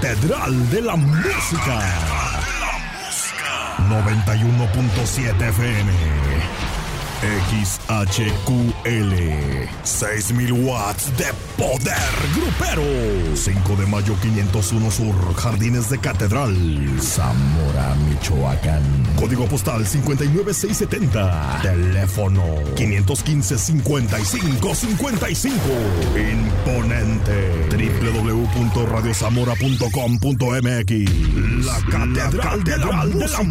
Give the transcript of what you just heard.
Catedral de la Música. 91.7 FM. XHQL. 6,000 watts de poder grupero. 5 de mayo 501 Sur, Jardines de Catedral, Zamora, Michoacán. Código postal 59670. Teléfono 515-5555. Imponente. www.radiozamora.com.mx. La Catedral de la Música.